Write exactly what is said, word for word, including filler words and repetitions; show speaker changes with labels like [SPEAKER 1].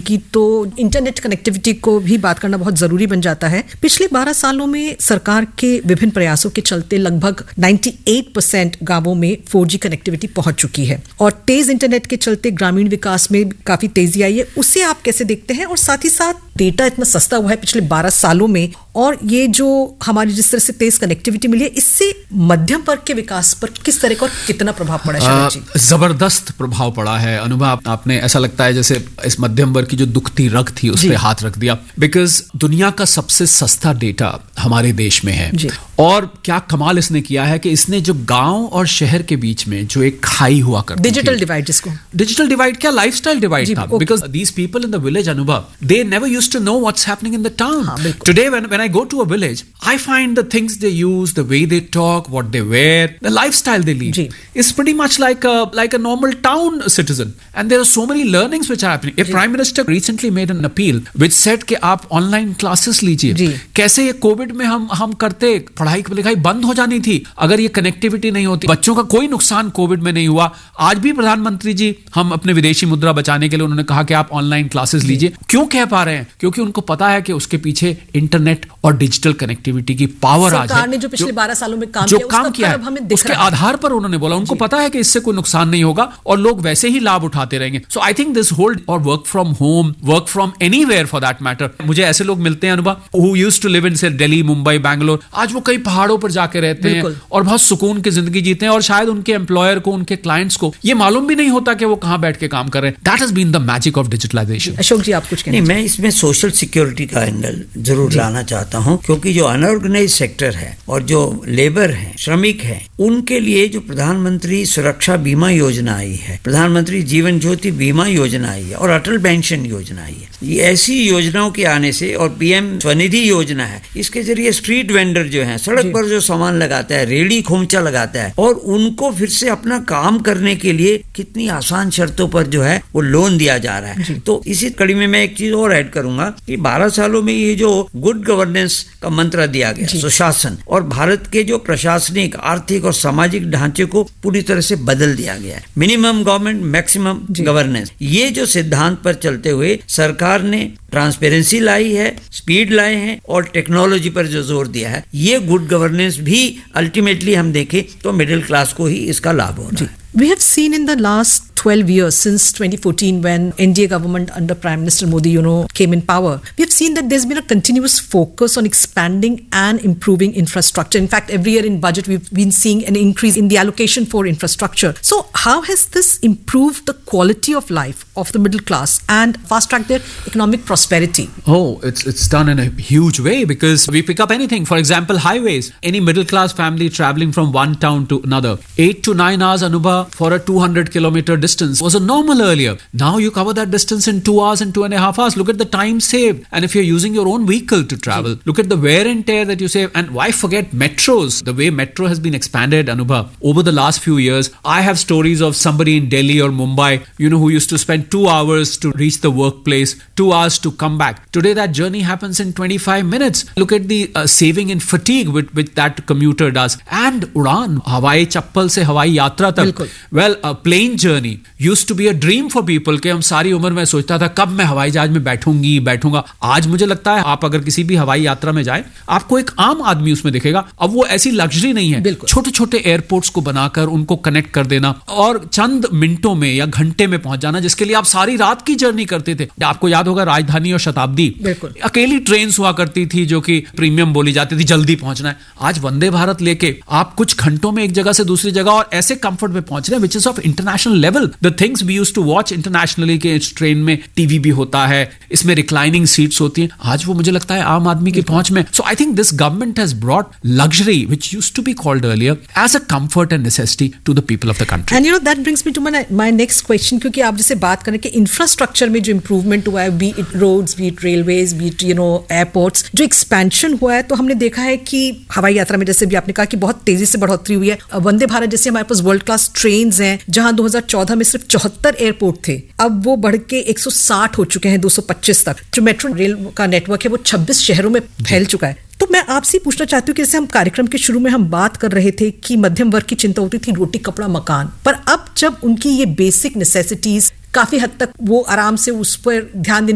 [SPEAKER 1] की तो internet connectivity को भी बात करना बहुत जरूरी बन जाता है। पिछले बारह सालों में सरकार के विभिन्न प्रयासों के चलते लगभग अट्ठानवे परसेंट गांवों में फोर जी कनेक्टिविटी पहुंच चुकी है और तेज इंटरनेट के चलते ग्रामीण विकास में काफी तेजी आई है। उसे आप कैसे देखते हैं? और साथ ही साथ डेटा इतना सस्ता हुआ है पिछले बारह सालों में, और ये जो हमारी जिस तरह से तेज कनेक्टिविटी मिली है, इससे मध्यम वर्ग के विकास पर किस तरह का और कितना प्रभाव पड़ा है?
[SPEAKER 2] जबरदस्त प्रभाव पड़ा है अनुभव। आपने ऐसा लगता है जैसे इस मध्यम वर्ग की जो दुखती रग थी उस पर हाथ रख दिया, बिकॉज दुनिया का सबसे सस्ता डेटा हमारे देश में है। और क्या कमाल इसने किया है कि इसने जो गांव और शहर के बीच में जो एक खाई हुआ करती थी,
[SPEAKER 1] डिजिटल डिवाइड, जिसको
[SPEAKER 2] डिजिटल डिवाइड क्या लाइफस्टाइल डिवाइड था, because these people in the village अनुभव they never used to know what's happening in the town. Today when when I go to a village I find the things they use, the way they talk, what they where, the lifestyle they lead is pretty much like a like a normal town citizen, and there are so many learnings which are happening. A prime minister recently made an appeal which said कि आप online classes लीजिए। कैसे ये Covid में हम हम करते, पढ़ाई लिखाई बंद हो जानी थी अगर ये कनेक्टिविटी नहीं होती। बच्चों का कोई नुकसान कोविड में नहीं हुआ। आज भी प्रधानमंत्री जी हम अपने विदेशी मुद्रा बचाने के लिए उन्होंने कहा कि आप ऑनलाइन क्लासेस लीजिए। क्यों कह पा रहे हैं? क्योंकि उनको पता है कि उसके पीछे इंटरनेट और डिजिटल कनेक्टिविटी की पावर आज है।
[SPEAKER 1] ने जो पिछले बारह सालों में काम
[SPEAKER 2] जो
[SPEAKER 1] किया,
[SPEAKER 2] काम किया है उसके आधार पर उन्होंने बोला, उनको पता है कि इससे कोई नुकसान नहीं होगा और लोग वैसे ही लाभ उठाते रहेंगे। सो आई थिंक दिस होल और work from home, work from anywhere for that matter. मुझे ऐसे लोग मिलते हैं अनुभव who used to live in से दिल्ली, मुंबई, बैंगलोर, आज वो कई पहाड़ों पर जाके रहते हैं और बहुत सुकून की जिंदगी जीते हैं, और शायद उनके एम्प्लॉयर को, उनके क्लाइंट्स को ये मालूम भी नहीं होता कि वो कहां बैठ के काम कर रहे हैं। That has been the magic of digitalisation.
[SPEAKER 1] Ashok जी, आप कुछ कहना?
[SPEAKER 3] नहीं, मैं इसमें सोशल सिक्योरिटी का एंगल जरूर लाना चाहता हूं, क्योंकि जो अनऑर्गेनाइज सेक्टर है और जो लेबर है, श्रमिक है, उनके लिए जो प्रधानमंत्री सुरक्षा बीमा योजना आई है, प्रधानमंत्री जीवन ज्योति बीमा योजना आई है और अटल पेंशन योजना आई है, ये ऐसी योजनाओं के आने से, और पीएम स्वनिधि योजना है, इसके जरिए स्ट्रीट वेंडर जो है, सड़क पर जो सामान लगाता है, रेडी खोमचा लगाता है, और उनको फिर से अपना काम करने के लिए कितनी आसान शर्तों पर जो है वो लोन दिया जा रहा है। तो इसी कड़ी में मैं एक चीज और ऐड करूंगा कि बारह सालों में ये जो गुड गवर्नेंस का मंत्र दिया गया, सुशासन, और भारत के जो प्रशासनिक, आर्थिक और सामाजिक ढांचे को पूरी तरह से बदल दिया गया है। मिनिमम गवर्नमेंट, मैक्सिमम गवर्नेंस, ये जो सिद्धांत पर चलते हुए सरकार ने ट्रांसपेरेंसी लाई है, स्पीड लाए हैं और टेक्नोलॉजी पर जो जोर दिया है, ये गुड गवर्नेंस भी अल्टीमेटली हम देखें तो मिडिल क्लास को ही इसका लाभ हो रहा है।
[SPEAKER 1] We have seen in the last twelve years, since twenty fourteen, when N D A government under Prime Minister Modi, you know, came in power, we have seen that there's been a continuous focus on expanding and improving infrastructure. In fact, every year in budget, we've been seeing an increase in the allocation for infrastructure. So how has this improved the quality of life of the middle class and fast-tracked their economic prosperity?
[SPEAKER 2] Oh, it's it's done in a huge way, because we pick up anything. For example, highways. Any middle-class family traveling from one town to another, eight to nine hours, Anubha, for a two hundred kilometer distance was a normal earlier. Now you cover that distance in two hours and two and a half hours. Look at the time saved. And if you're using your own vehicle to travel, look at the wear and tear that you save. And why forget metros? The way metro has been expanded, Anubha, over the last few years. I have stories of somebody in Delhi or Mumbai, you know, who used to spend two hours to reach the workplace, two hours to come back. Today that journey happens in twenty-five minutes. Look at the uh, saving in fatigue with, which that commuter does. And Udan, Hawaii chappal se Hawaii yatra tak. Well, a plane journey used to be a dream for people कि हम सारी उम्र में सोचता था कब मैं हवाई जहाज में बैठूंगी बैठूंगा आज मुझे लगता है आप अगर किसी भी हवाई यात्रा में जाए, आपको एक आम आदमी उसमें दिखेगा। अब वो ऐसी लग्जरी नहीं है। छोटे छोटे एयरपोर्ट्स को बनाकर उनको कनेक्ट कर देना और चंद मिनटों में या घंटे में पहुंच जाना, जिसके लिए आप सारी रात की जर्नी करते थे। आपको याद होगा राजधानी और शताब्दी, अकेली ट्रेन हुआ करती थी जो कि प्रीमियम बोली जाती थी, जल्दी पहुंचना है। आज वंदे भारत लेके आप कुछ घंटों में एक जगह से दूसरी जगह और ऐसे कंफर्ट में पहुंच रहे हैं, which is of international level. The things we used to watch internationally के इस ट्रेन में टीवी भी होता है, इसमें रिक्लाइनिंग सीट्स होती हैं, आज वो मुझे लगता है आम आदमी की पहुंच में। So I think this government has brought luxury, which used to be called earlier, as a comfort and necessity to the people of the country.
[SPEAKER 1] And you know that brings me to my my next question, क्योंकि आप जैसे बात करें कि infrastructure में जो improvement हुआ है, B it roads, B it railways, B it you know airports, जो एक्सपेंशन हुआ है, तो हमने देखा है कि हवाई यात्रा में जैसे भी आपने कहा कि बहुत तेजी से बढ़ोतरी हुई है। वंदे भारत जैसे हमारे पास वर्ल्ड क्लास ट्रेन हैं, जहां दो हज़ार चौदह में सिर्फ चौहत्तर एयरपोर्ट थे, अब वो बढ़ के एक सौ साठ हो चुके हैं, दो सौ पच्चीस तक। जो मेट्रो रेल का नेटवर्क है वो छब्बीस शहरों में फैल चुका है। तो मैं आपसे पूछना चाहती हूँ कि जैसे हम कार्यक्रम के शुरू में हम बात कर रहे थे कि मध्यम वर्ग की चिंता होती थी रोटी कपड़ा मकान, पर अब जब उनकी ये बेसिक नेसेसिटीज काफी हद तक वो आराम से उस पर ध्यान देने